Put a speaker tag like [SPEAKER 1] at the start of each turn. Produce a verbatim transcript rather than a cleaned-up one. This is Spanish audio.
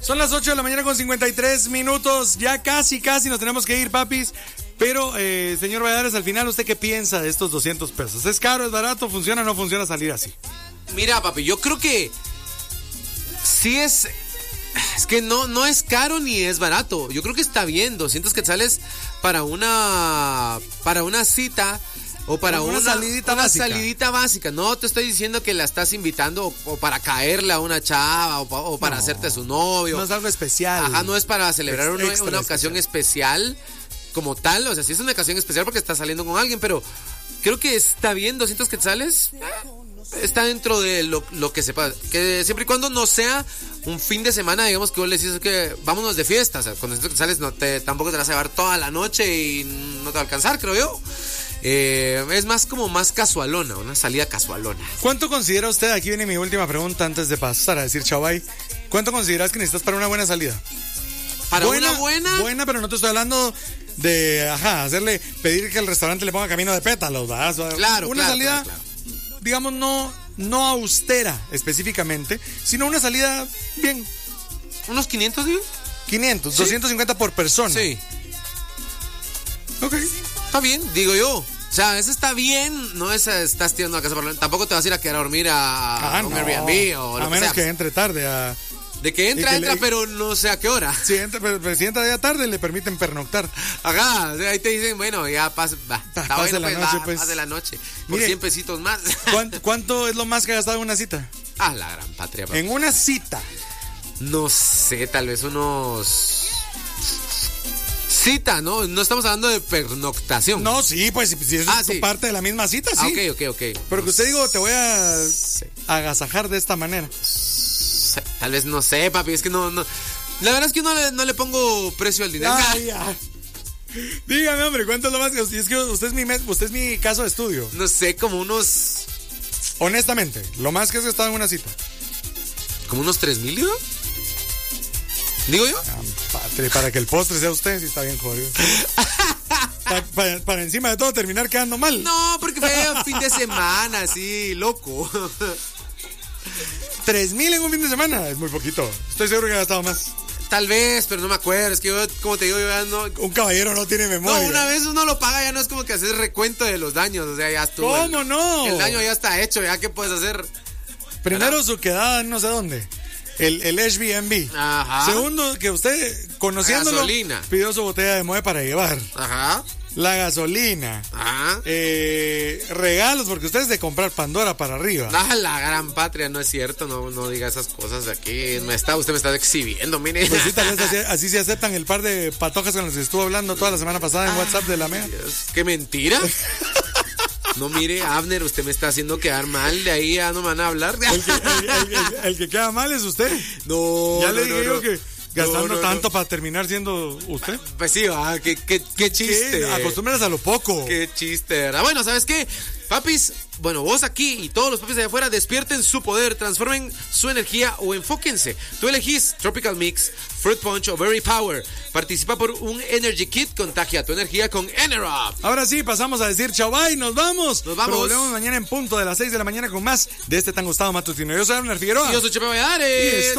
[SPEAKER 1] Son las ocho de la mañana con cincuenta y tres minutos. Ya casi, casi nos tenemos que ir, papis. Pero, eh, señor Valladares, al final, ¿usted qué piensa de estos doscientos pesos? ¿Es caro, es barato, funciona o no funciona salir así?
[SPEAKER 2] Mira, papi, yo creo que sí es... Es que no, no es caro ni es barato. Yo creo que está bien, doscientos quetzales para una, para una cita o para una,
[SPEAKER 1] una salidita
[SPEAKER 2] una
[SPEAKER 1] básica.
[SPEAKER 2] salidita básica. No te estoy diciendo que la estás invitando o, o para caerle a una chava o, o para no, hacerte su novio.
[SPEAKER 1] No es algo especial.
[SPEAKER 2] Ajá, no es para celebrar
[SPEAKER 1] es
[SPEAKER 2] una,
[SPEAKER 1] extra
[SPEAKER 2] una ocasión especial. especial como tal. O sea, sí es una ocasión especial porque estás saliendo con alguien, pero creo que está bien, doscientos quetzales. Está dentro de lo, lo que se pueda. Que siempre y cuando no sea un fin de semana, digamos que vos le decís que vámonos de fiesta. O sea, con esto que sales no te, tampoco te vas a llevar toda la noche y no te va a alcanzar, creo yo. Eh, es más como más casualona, una salida casualona.
[SPEAKER 1] ¿Cuánto considera usted? Aquí viene mi última pregunta antes de pasar a decir chavay. ¿Cuánto consideras que necesitas para una buena salida?
[SPEAKER 2] ¿Para
[SPEAKER 1] buena,
[SPEAKER 2] una buena?
[SPEAKER 1] Buena, pero no te estoy hablando de, ajá, hacerle, pedir que el restaurante le ponga camino de pétalos, ¿verdad?
[SPEAKER 2] Claro,
[SPEAKER 1] una
[SPEAKER 2] claro,
[SPEAKER 1] salida,
[SPEAKER 2] claro, claro.
[SPEAKER 1] digamos, no, no austera específicamente, sino una salida bien.
[SPEAKER 2] ¿Unos quinientos, digo?
[SPEAKER 1] quinientos,
[SPEAKER 2] ¿Sí?
[SPEAKER 1] doscientos cincuenta por persona.
[SPEAKER 2] Sí.
[SPEAKER 1] Ok.
[SPEAKER 2] Está bien, digo yo. O sea, eso está bien, no es estás tirando a casa por la... Tampoco te vas a ir a quedar a dormir a,
[SPEAKER 1] ah,
[SPEAKER 2] a un
[SPEAKER 1] no.
[SPEAKER 2] Airbnb o lo
[SPEAKER 1] a
[SPEAKER 2] que
[SPEAKER 1] menos
[SPEAKER 2] sea.
[SPEAKER 1] que entre tarde a...
[SPEAKER 2] De que entra,
[SPEAKER 1] que
[SPEAKER 2] entra,
[SPEAKER 1] le...
[SPEAKER 2] pero no sé a qué hora.
[SPEAKER 1] Si entra, pero, pero si entra ya tarde, le permiten pernoctar.
[SPEAKER 2] Ajá, ahí te dicen, bueno, ya pase, va, está
[SPEAKER 1] pase
[SPEAKER 2] bueno,
[SPEAKER 1] la
[SPEAKER 2] pues,
[SPEAKER 1] noche,
[SPEAKER 2] va,
[SPEAKER 1] pues.
[SPEAKER 2] pase la noche. Por
[SPEAKER 1] Mire,
[SPEAKER 2] cien pesitos más.
[SPEAKER 1] ¿cuánto, ¿Cuánto es lo más que ha gastado en una cita?
[SPEAKER 2] Ah, la gran patria, papá.
[SPEAKER 1] En una cita.
[SPEAKER 2] No sé, tal vez unos... Cita, ¿no? No estamos hablando de pernoctación.
[SPEAKER 1] No, sí, pues si, si es
[SPEAKER 2] ah,
[SPEAKER 1] tu
[SPEAKER 2] sí.
[SPEAKER 1] parte de la misma cita, sí.
[SPEAKER 2] Ah, ok, ok, ok.
[SPEAKER 1] Pero
[SPEAKER 2] no
[SPEAKER 1] que usted digo, te voy a
[SPEAKER 2] sé.
[SPEAKER 1] agasajar de esta manera.
[SPEAKER 2] Tal vez no sé, papi, es que no... no... La verdad es que no le, no le pongo precio al dinero.
[SPEAKER 1] Ah, ya. Dígame, hombre, ¿cuánto es lo más que... Es que usted es mi, usted es mi caso de estudio.
[SPEAKER 2] No sé, como unos...
[SPEAKER 1] Honestamente, lo más que has gastado en una cita.
[SPEAKER 2] ¿Como unos tres mil, digo? ¿Digo yo?
[SPEAKER 1] Ah, padre, para que el postre sea usted, sí está bien jodido. para, para, para encima de todo terminar quedando mal.
[SPEAKER 2] No, porque fue fin de semana, así, loco.
[SPEAKER 1] Tres mil en un fin de semana, es muy poquito. Estoy seguro que he gastado más.
[SPEAKER 2] Tal vez, pero no me acuerdo. Es que yo, como te digo, yo ya no...
[SPEAKER 1] Un caballero no tiene memoria.
[SPEAKER 2] No, una vez uno lo paga, ya no es como que hacer recuento de los daños. O sea, ya estuvo.
[SPEAKER 1] ¿Cómo
[SPEAKER 2] el,
[SPEAKER 1] no?
[SPEAKER 2] El daño ya está hecho, ya qué puedes hacer.
[SPEAKER 1] Primero,
[SPEAKER 2] ¿verdad?
[SPEAKER 1] su quedada en no sé dónde. El, el Airbnb.
[SPEAKER 2] Ajá.
[SPEAKER 1] Segundo, que usted, conociéndolo,
[SPEAKER 2] gasolina.
[SPEAKER 1] pidió su botella de moe para llevar.
[SPEAKER 2] Ajá.
[SPEAKER 1] La gasolina.
[SPEAKER 2] Ajá.
[SPEAKER 1] Eh, regalos, porque usted es de comprar Pandora para arriba.
[SPEAKER 2] Ah, la gran patria, no es cierto, no, no diga esas cosas de aquí. Me está, usted me está exhibiendo, mire.
[SPEAKER 1] Pues sí, tal vez así, así se aceptan el par de patojas con las que estuvo hablando toda la semana pasada en
[SPEAKER 2] ah,
[SPEAKER 1] WhatsApp de la M E A.
[SPEAKER 2] Dios, qué mentira. No, mire, Abner, usted me está haciendo quedar mal, de ahí ya no me van a hablar.
[SPEAKER 1] El que, el, el, el, el que queda mal es usted.
[SPEAKER 2] No,
[SPEAKER 1] ya
[SPEAKER 2] no,
[SPEAKER 1] le dije
[SPEAKER 2] no,
[SPEAKER 1] yo
[SPEAKER 2] no.
[SPEAKER 1] que gastando
[SPEAKER 2] no, no,
[SPEAKER 1] tanto
[SPEAKER 2] no.
[SPEAKER 1] para terminar siendo usted.
[SPEAKER 2] Pues sí, ah, qué, qué, qué chiste.
[SPEAKER 1] ¿Qué? Acostúmbrense a lo poco.
[SPEAKER 2] Qué chiste, ¿verdad? Bueno, ¿sabes qué? Papis, bueno, vos aquí y todos los papis de afuera despierten su poder, transformen su energía o enfóquense. Tú elegís Tropical Mix, Fruit Punch o Berry Power. Participa por un Energy Kit, contagia tu energía con Enerop.
[SPEAKER 1] Ahora sí, pasamos a decir chau, bye, nos vamos.
[SPEAKER 2] Nos vamos.
[SPEAKER 1] Pero volvemos mañana en punto de las seis de la mañana con más de este tan gustado matutino. Yo soy Abner Figueroa.
[SPEAKER 2] Y yo soy Chepe Valladares.